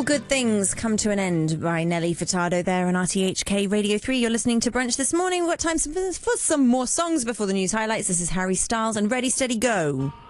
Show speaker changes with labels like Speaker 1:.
Speaker 1: Good Things Come to an End by Nelly Furtado there on RTHK Radio 3. You're listening to Brunch this morning. We've got time for some more songs before the news highlights. This is Harry Styles and Ready, Steady, Go.